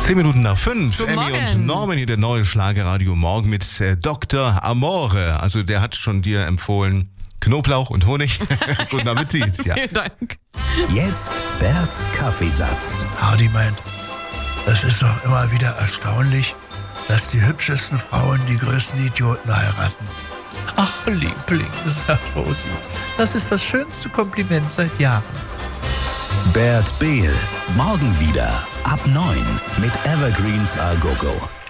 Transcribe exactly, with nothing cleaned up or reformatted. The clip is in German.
Zehn Minuten nach fünf. Guten Emmy Morgen. und Norman hier, der neue Schlagerradio Morgen mit äh, Doktor Amore. Also der hat schon dir empfohlen Knoblauch und Honig. Guten Appetit. Ja. Vielen Dank. Jetzt Berts Kaffeesatz. Hardy meint, das ist doch immer wieder erstaunlich, dass die hübschesten Frauen die größten Idioten heiraten. Ach, Liebling, sagt Rosi, das ist das schönste Kompliment seit Jahren. Bert Behl. Morgen wieder ab neun mit Evergreens A Go Go.